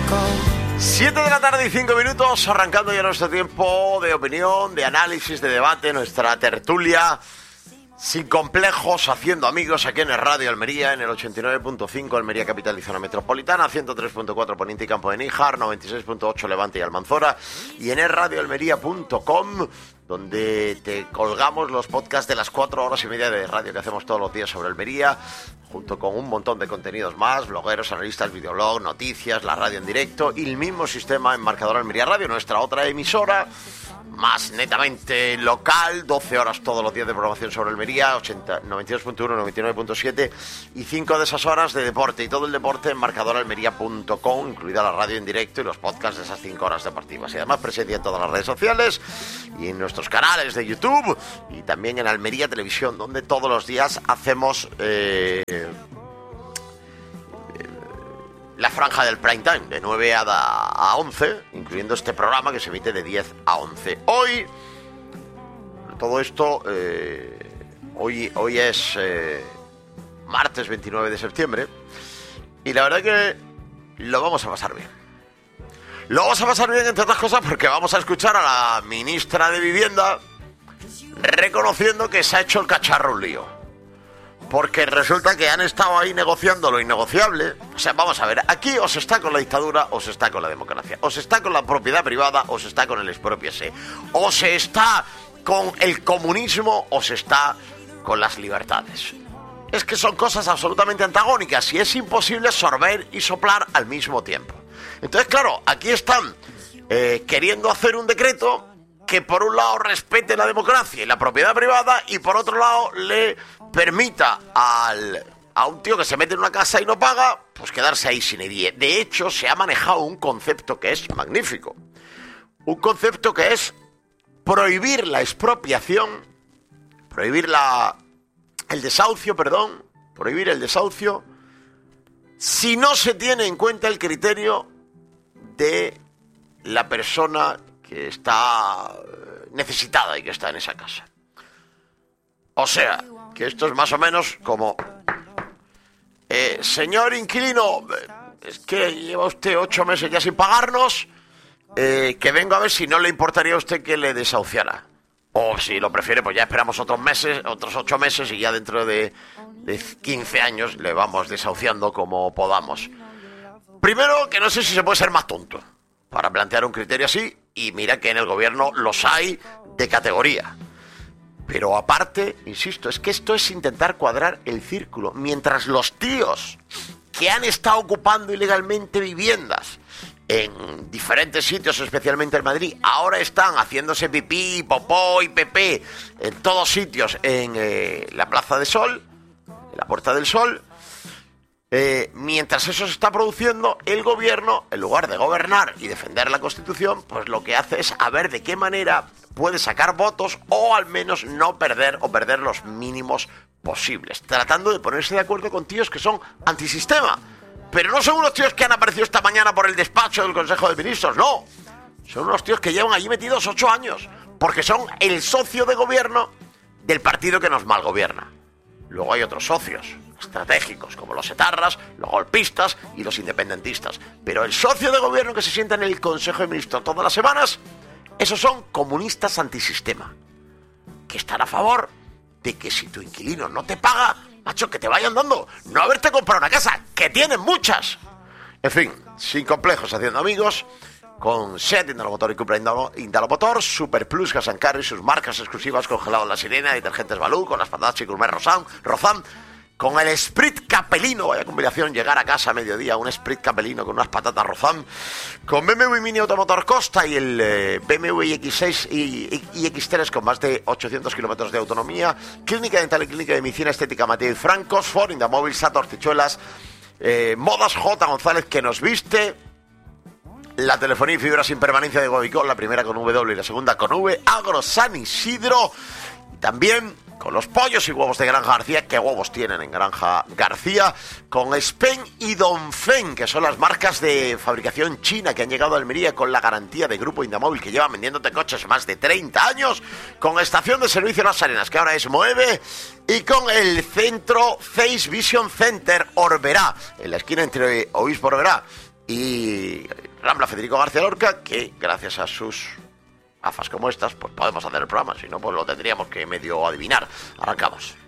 7 de la tarde y 5 minutos, arrancando ya nuestro tiempo de opinión, de análisis, de debate, nuestra tertulia sin complejos, haciendo amigos aquí en el Radio Almería, en el 89.5 Almería Capital y Zona Metropolitana, 103.4 Poniente y Campo de Níjar, 96.8 Levante y Almanzora, y en el radioalmería.com, donde te colgamos los podcasts de las 4 horas y media de radio que hacemos todos los días sobre Almería, junto con un montón de contenidos más, blogueros, analistas, videoblog, noticias, la radio en directo y el mismo sistema en Marcador Almería Radio, nuestra otra emisora más netamente local, 12 horas todos los días de programación sobre Almería, 92.1, 99.7 y 5 de esas horas de deporte, y todo el deporte en marcadoralmería.com, incluida la radio en directo y los podcasts de esas 5 horas deportivas, y además presencia en todas las redes sociales y en nuestros canales de YouTube y también en Almería Televisión, donde todos los días hacemos la franja del prime time, de 9 a 11, incluyendo este programa que se emite de 10 a 11. Hoy, todo esto, hoy es martes 29 de septiembre, y la verdad que lo vamos a pasar bien. Lo vamos a pasar bien, entre otras cosas, porque vamos a escuchar a la ministra de Vivienda reconociendo que se ha hecho el cacharro un lío. Porque resulta que han estado ahí negociando lo innegociable. O sea, vamos a ver, aquí o se está con la dictadura o se está con la democracia. O se está con la propiedad privada o se está con el expropiese. O se está con el comunismo o se está con las libertades. Es que son cosas absolutamente antagónicas y es imposible sorber y soplar al mismo tiempo. Entonces, claro, aquí están queriendo hacer un decreto que por un lado respete la democracia y la propiedad privada y por otro lado le permita a un tío que se mete en una casa y no paga, pues quedarse ahí sin edie. De hecho, se ha manejado un concepto que es magnífico. Un concepto que es prohibir la expropiación, prohibir el desahucio, si no se tiene en cuenta el criterio de la persona que está necesitada y que está en esa casa. O sea, que esto es más o menos como señor inquilino, es que lleva usted 8 meses ya sin pagarnos, que venga a ver si no le importaría a usted que le desahuciara. O si lo prefiere, pues ya esperamos otros 8 meses y ya dentro de 15 años le vamos desahuciando como podamos. Primero, que no sé si se puede ser más tonto para plantear un criterio así, y mira que en el gobierno los hay de categoría. Pero aparte, insisto, es que esto es intentar cuadrar el círculo. Mientras los tíos que han estado ocupando ilegalmente viviendas en diferentes sitios, especialmente en Madrid, ahora están haciéndose pipí, popó y pepé en todos sitios, en la Plaza de Sol, en la Puerta del Sol. Mientras eso se está produciendo, el gobierno, en lugar de gobernar y defender la Constitución, pues lo que hace es a ver de qué manera puede sacar votos o al menos no perder o perder los mínimos posibles, tratando de ponerse de acuerdo con tíos que son antisistema. Pero no son unos tíos que han aparecido esta mañana por el despacho del Consejo de Ministros, no. Son unos tíos que llevan allí metidos 8 años, porque son el socio de gobierno del partido que nos malgobierna. Luego hay otros socios estratégicos, como los etarras, los golpistas y los independentistas. Pero el socio de gobierno que se sienta en el Consejo de Ministros todas las semanas, esos son comunistas antisistema, que están a favor de que si tu inquilino no te paga, macho, que te vayan dando, no haberte comprado una casa, que tienen muchas. En fin, sin complejos, haciendo amigos, con SEAT, Indalomotor y Cupra Indalomotor, Super Plus, Gas & Carry, sus marcas exclusivas, congelado La Sirena, detergentes Balú, con las patatas y gourmet Rozán, con el Sprit Capelino, vaya combinación, llegar a casa a mediodía, un Sprit Capelino con unas patatas Rozán, con BMW Mini Automotor Costa y el BMW X6 y X3 con más de 800 kilómetros de autonomía, Clínica Dental y Clínica de Medicina Estética Mateo y Francos, Ford, Indamóvil, Sator, Tichuelas, Modas J. González, que nos viste, la telefonía y fibra sin permanencia de Gobicol, la primera con W y la segunda con V, Agro San Isidro, y también con los pollos y huevos de Granja García. ¿Qué huevos tienen en Granja García? Con Spen y Dongfeng, que son las marcas de fabricación china que han llegado a Almería con la garantía de Grupo Indamóvil, que llevan vendiéndote coches más de 30 años, con estación de servicio Las Arenas, que ahora es Moeve, y con el centro Face Vision Center Orberá, en la esquina entre Obispo Orberá y Rambla Federico García Lorca, que gracias a sus gafas como estas, pues podemos hacer el programa, si no, pues lo tendríamos que medio adivinar. Arrancamos.